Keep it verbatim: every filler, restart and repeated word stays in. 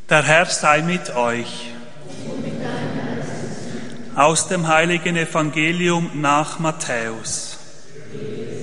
Der Herr sei mit euch. Aus dem heiligen Evangelium nach Matthäus.